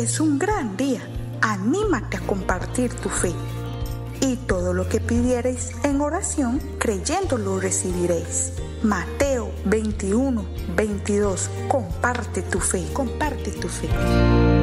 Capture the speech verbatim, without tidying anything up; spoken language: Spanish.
es un gran día. Anímate a compartir tu fe. Y todo lo que pidiereis en oración, creyendo lo recibiréis. Mateo veintiuno, veintidós. Comparte tu fe, comparte tu fe.